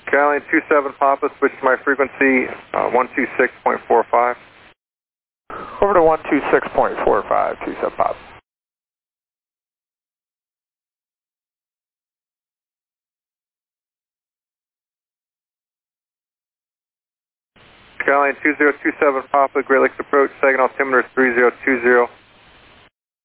Skyline 27 Papa, switch to my frequency 126.45. Over to 126.45, 27 Papa. Skyline 2027 Papa, Great Lakes approach, second altimeter is 3020.